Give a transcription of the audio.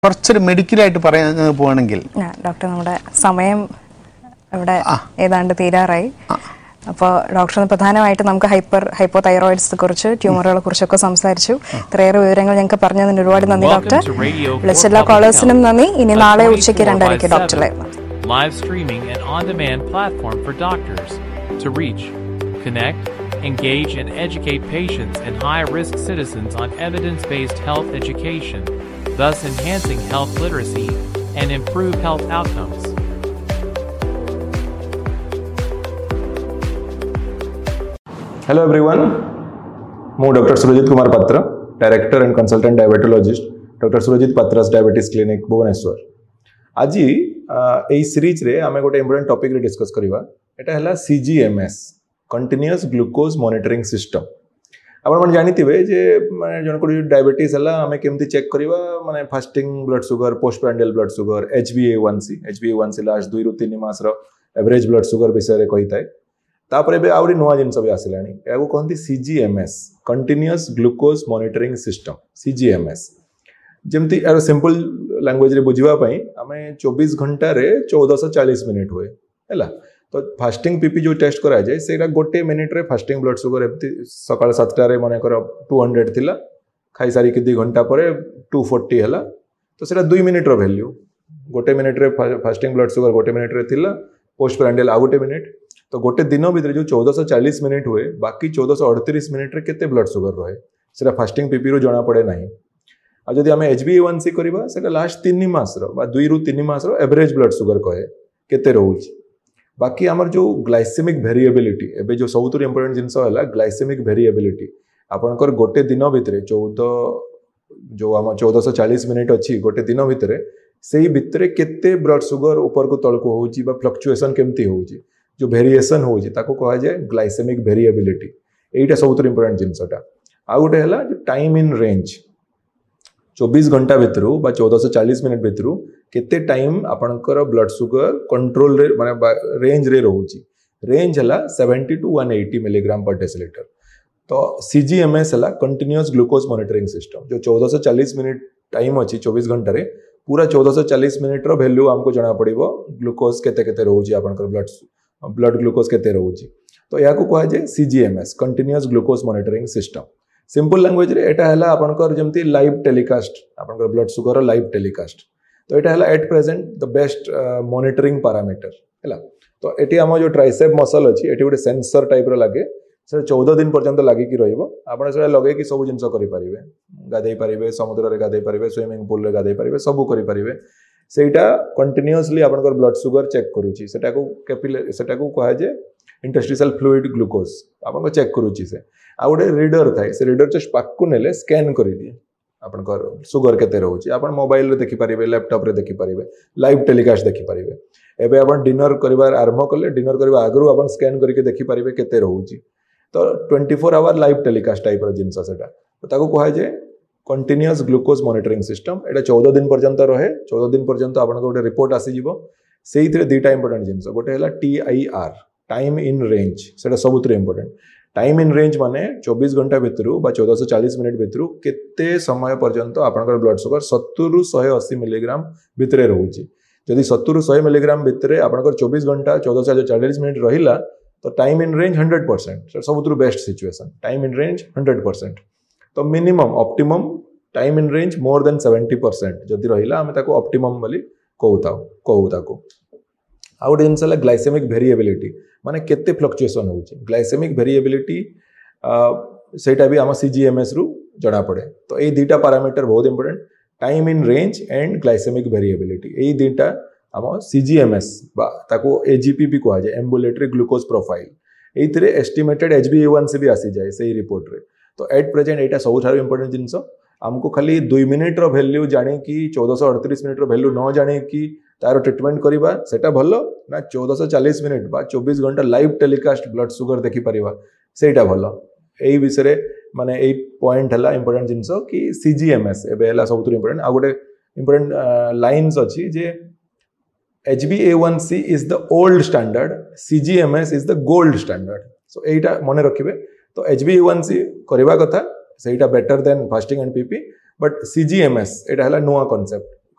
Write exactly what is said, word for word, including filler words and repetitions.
കുറച്ചൊരു മെഡിക്കലായിട്ട് പറയാൻ പോവാണെങ്കിൽ ഡോക്ടർ നമ്മുടെ സമയം ഇവിടെ ഏതാണ്ട് തീരാറായി. അപ്പോൾ ഡോക്ടർ പ്രധാനമായിട്ട് നമുക്ക് ഹൈപ്പർ ഹൈപ്പോ തൈറോയിഡ്സിനെ കുറിച്ച് ട്യൂമറുകളെ കുറിച്ചൊക്കെ സംസാരിച്ചു. ഇത്രയേറെ വിവരങ്ങൾ ഞങ്ങൾക്ക് പറഞ്ഞതിന് ഒരുപാട് നന്ദി ഡോക്ടർ. വിളിച്ച എല്ലാ കോളേഴ്സിനും നന്ദി. ഇനി നാളെ ഉച്ചയ്ക്ക് രണ്ടരയ്ക്ക് ഡോക്ടറെ live streaming and on-demand platform for doctors to reach, connect, engage and educate patients and high-risk citizens on evidence-based health education, thus enhancing health literacy and improve health outcomes. Hello everyone, I am Doctor Surajit Kumar Patra, Director and Consultant Diabetologist, Doctor Surajit Patra's Diabetes Clinic, Bhubaneswar. आज এই series রে আমি গোটে important topic রে discuss করিবা এটা হলা সিজিএমএস continuous glucose monitoring system आपण मन जानिथिबे जे माने जन को डायबिटीज हला हमें केमती चेक करिवा माने fasting blood sugar post prandial blood sugar H B ए वन सी एच बी ए वन सी लास्ट दुई रु तीन मास रो एवरेज ब्लड शुगर विषय रे कहि थाए तापरे बे आउरी नवा जिंस भी आसिलानी याको कहंती सीजीएमएस कंटीन्यूअस ग्लूकोज मॉनिटरिंग सिस्टम सीजीएमएस जेमती यार सिंपल लैंग्वेज रे बुझिबा पई हमें चौबीस घंटा रे चौदह सौ चालीस मिनिट हुए हैला तो फास्टिंग पीपी जो टेस्ट करा जाए सेटा गोटे मिनिट रे फास्टिंग ब्लड शुगर एमती सकाळ सात रे माने कर दो सौ थिला खाई सारी के दो घंटा परे दो सौ चालीस हला तो सेटा दो मिनिट रो वैल्यू गोटे मिनिट रे फास्टिंग ब्लड शुगर गोटे मिनिट रे थिला पोस्ट प्रांडियल आ गोटे मिनिट तो गोटे दिन भीतर जो चौदह सौ चालीस मिनिट हुए बाकी चौदह सौ अड़तीस मिनिट रे केते ब्लड शुगर रहे सेटा फास्टिंग पीपी रो जणा पड़े नाही आ जदि आम एच बी ए वन सी करवा से लास्ट तीन मास दुई रु तीन मास एवरेज ब्लड शुगर कहे केते रोच बाकी आमर जो ग्लाइसेमिक वेरिएबिलिटी एबे जो सबुठ इंपोर्टेंट जिनस है ग्लाइसेमिक वेरिएबिलिटी आपनकर गोटे दिन भितर चौदह जो आम चौदह सौ चालीस मिनिट अच्छी गोटे दिन भितर से भितर केते ब्लड शुगर ऊपर को तल को होची बा फ्लक्चुएशन केमती होची जो वेरिएशन होची ताको कहा जाए ग्लाइसेमिक वेरिएबिलिटी एटा सबुठ इंपोर्टेंट जिनसटा आ गोटे हला टाइम इन रेंज चौबीस घंटा भितर चौदह सौ चालीस मिनिट भितर केते टाइम आपनकर ब्लड शुगर कंट्रोल रे माने रेंज रे रहउची रेंज हला सत्तर टू एक सौ अस्सी मिलीग्राम पर डेसिलीटर तो सीजीएमएस हला कंटीन्यूअस ग्लूकोज मॉनिटरिंग सिस्टम जो चौदह सौ चालीस मिनिट टाइम अछि चौबीस घंटा रे पूरा चौदह सौ चालीस मिनिट रो वैल्यू हमको जणा पड़िबो ग्लूकोज केते केते रहउची आपनकर ब्लड ब्लड ग्लूकोज केते रहउची तो याको कहा जाय सीजीएमएस continuous glucose monitoring system simple language रे एटा हला आपनकर जेमती लाइव टेलीकास्ट आपनकर ब्लड शुगर लाइव टेलीकास्ट तो एटा हला at present the best monitoring parameter हला तो एटी हम जो ट्राइसेप मसल अछि एटी गोटे सेंसर टाइप रो लागे से चौदह दिन पर्यंत लागि कि रहइबो आपण से लगे कि सब जिंस करि परिबे गादै परिबे समुद्र रे गादै परिबे स्विमिंग पूल रे गादै परिबे सब करि परिबे सेटा कंटीन्यूअसली आपनकर ब्लड शुगर चेक करूची सेटा को कैपिलरी सेटा को कहा जे इंटरस्टिशियल फ्लूइड ग्लूकोज आपन चेक करूची से आ गोटे रीडर थाए से रीडर जस्ट पाक को नेले स्कैन करि दिए आपनकर शुगर केते रहउची आपन मोबाइल रे देखि परिबे लैपटॉप रे देखि परिबे लाइव टेलीकास्ट देखि परिबे एबे आपन डिनर करिवार आरंभ करले डिनर करबा आगरु आपन स्कैन करके देखि परिबे केते रहउची तो चौबीस आवर लाइव टेलीकास्ट टाइप रो जिंस सेटा तो ताको कहा जे कंटीन्यूअस ग्लूकोज मॉनिटरिंग सिस्टम एटा चौदह दिन पर्यंत रहे चौदह दिन पर्यंत आपन गोटे रिपोर्ट आसी जिवो सेइथरे दुटा इंपोर्टेंट जिंस गोटे हला T I R time in range सेटा सबुत इंपोर्टेंट टाइम इन रेंज माने चौबीस घंटा भितर चौदह सौ चालीस मिनिट भितर केते समय पर्यंत आपनकर ब्लड शुगर सत्तर रु एक सौ अस्सी मिलीग्राम भितर रहउची जदि सत्तर रु सौ मिलीग्राम भितर आपनकर चौबीस घंटा चौदह सौ चालीस मिनिट रहिला तो time in range hundred percent सबुत best situation time in range hundred percent तो minimum optimum time in range more than seventy percent जदि रहिला हमें ताको ऑप्टिमम बोली कहूता कहू ताको आ गोटे जिनस है ग्लाइसेमिक वेरिएबिलिटी माने केते फ्लक्चुएशन होची ग्लाइसेमिक वेरिएबिलिटी सेटा भी आम सीजीएमएस रु जणा पड़े तो ये दुटा पैरामीटर बहुत important time in range and glycaemic variability ये दुटा आम सीजीएमएस बा ताको एजीपी भी कहा जाए ambulatory glucose profile एइथरे estimated HB ए वन सी भी आसी जाए सही रिपोर्ट रे तो एट प्रेजेंट एटा सबुठार इंपोर्टेंट जिनस हमको खाली दुई मिनिट रो वैल्यू जाने कि चौदह सौ अड़तीस मिनिट रो वैल्यू न जाने कि तार ट्रिटमेंट करवा सेटा भलो ना चौदह सौ चालीस मिनिट बा चौबीस घंटा लाइव टेलीकास्ट ब्लड शुगर देखि परिवा सेटा भलो एई विषय माने एई पॉइंट हला इंपोर्टेंट जिंस कि सीजीएमएस एबे हला सबुत इंपोर्टेंट आ गोटे इंपोर्टेंट लाइन्स अछि जे H B A one C is the old standard सीजीएमएस is the gold standard so एटा मने रखिबे तो एच बी ए वन सी करवा कथा सेटा better than fasting and PP but सीजीएमएस एटा हला नुआ कांसेप्ट